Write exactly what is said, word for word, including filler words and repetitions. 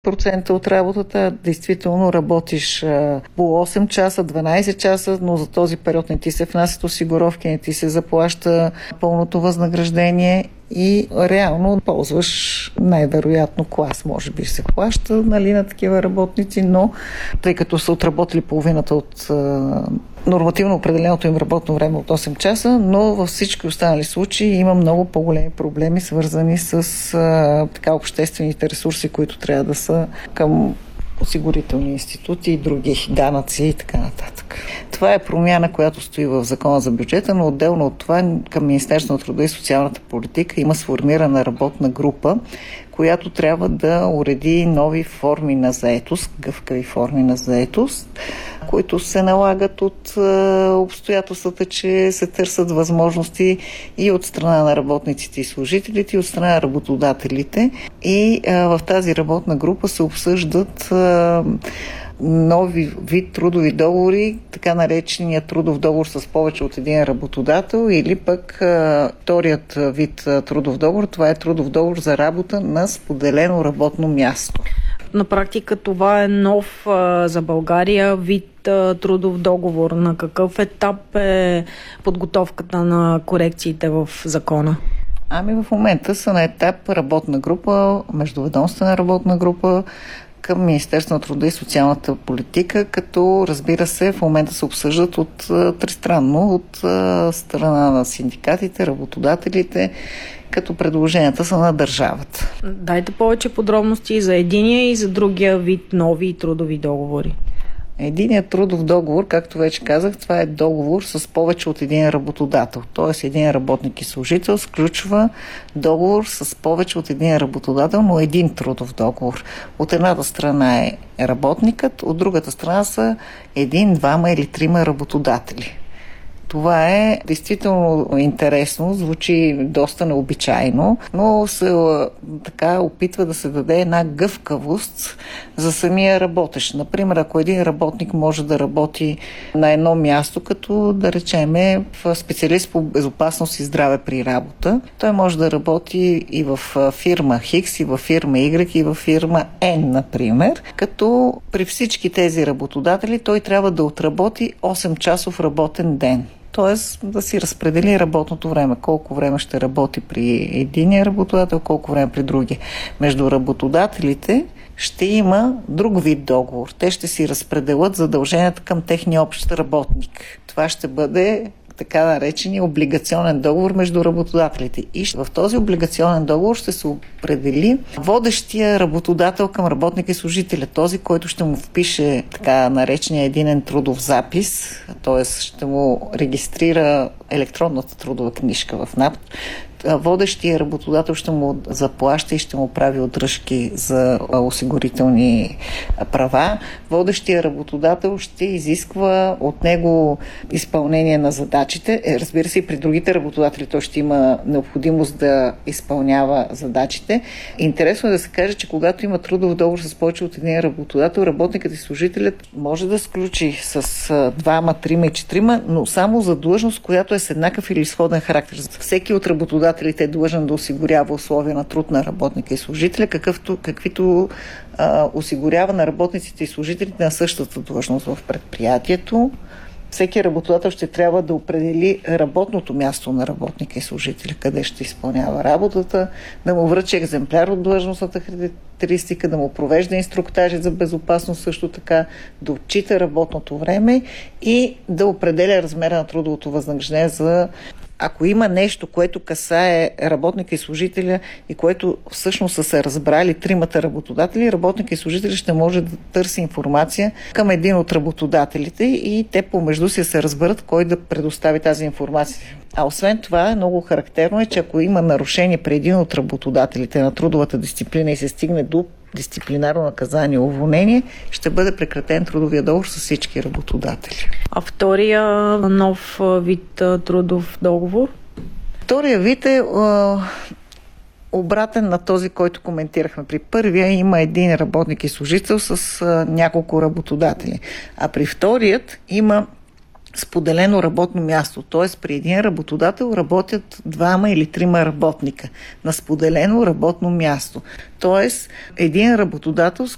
процента от работата, действително работиш по осем часа, дванайсет часа, но за този период не ти се внасят осигуровки, не ти се заплаща пълното възнаграждение и реално ползваш най-вероятно клас, може би се плаща, нали, на такива работници, но тъй като са отработили половината от нормативно определеното им работно време от осем часа, но във всички останали случаи има много по-големи проблеми, свързани с а, така обществените ресурси, които трябва да са към осигурителни институти и други данъци и така нататък. Това е промяна, която стои в Закона за бюджета, но отделно от това към Министерството на труда и социалната политика има сформирана работна група, която трябва да уреди нови форми на заетост, гъвкави форми на заетост, които се налагат от е, обстоятелствата, че се търсят възможности и от страна на работниците и служителите, и от страна на работодателите. И е, в тази работна група се обсъждат е, нови вид трудови договори, така наречения трудов договор с повече от един работодател, или пък а, вторият вид а, трудов договор, това е трудов договор за работа на споделено работно място. На практика това е нов а, за България вид а, трудов договор. На какъв етап е подготовката на корекциите в закона? Ами в момента са на етап работна група, междуведомствена работна група към Министерството на труда и социалната политика, като разбира се в момента се обсъждат от тристранно, от страна на синдикатите, работодателите, като предложенията са на държавата. Дайте повече подробности за единия и за другия вид нови трудови договори. Единият трудов договор, както вече казах, това е договор с повече от един работодател. Т.е. един работник и служител сключва договор с повече от един работодател, но един трудов договор. От едната страна е работникът, от другата страна са един, двама или трима работодатели. Това е действително интересно, звучи доста необичайно, но се така опитва да се даде една гъвкавост за самия работещ. Например, ако един работник може да работи на едно място, като да речеме в специалист по безопасност и здраве при работа, той може да работи и в фирма Хикс, и в фирма Y, и в фирма N, например, като при всички тези работодатели той трябва да отработи осем часов работен ден. Т.е. да си разпредели работното време. Колко време ще работи при единия работодател, колко време при другия. Между работодателите ще има друг вид договор. Те ще си разпределят задълженията към техния общ работник. Това ще бъде така наречения облигационен договор между работодателите. И в този облигационен договор ще се определи водещия работодател към работника и служителя, този, който ще му впише така наречения единен трудов запис, т.е. ще му регистрира електронната трудова книжка в НАП. Водещия работодател ще му заплаща и ще му прави удръжки за осигурителни права. Водещия работодател ще изисква от него изпълнение на задачите. Е, разбира се, и при другите работодатели той ще има необходимост да изпълнява задачите. Интересно е да се каже, че когато има трудов договор с повече от един работодател, работникът и служителят може да сключи с двама, трима и четирима, но само за длъжност, която е с еднакъв или сходен характер. Всеки от работодателите е длъжен да осигурява условия на труд на работника и служителя, какъвто, каквито а, осигурява на работниците и служителите на същата длъжност в предприятието. Всеки работодател ще трябва да определи работното място на работника и служителя, къде ще изпълнява работата, да му връчи екземпляр от длъжностната характеристика, да му провежда инструктажи за безопасност, също така да отчита работното време и да определя размера на трудовото възнаграждение за ако има нещо, което касае работника и служителя и което всъщност са се разбрали тримата работодатели, работника и служителя ще може да търси информация към един от работодателите и те помежду си се разберат кой да предостави тази информация. А освен това, много характерно е, че ако има нарушение при един от работодателите на трудовата дисциплина и се стигне до дисциплинарно наказание, уволнение, ще бъде прекратен трудовия договор с всички работодатели. А втория нов вид трудов договор? Втория вид е а, обратен на този, който коментирахме. При първия има един работник и служител с а, няколко работодатели, а при вторият има споделено работно място, т.е. при един работодател работят двама или трима работника на споделено работно място. Т.е. един работодател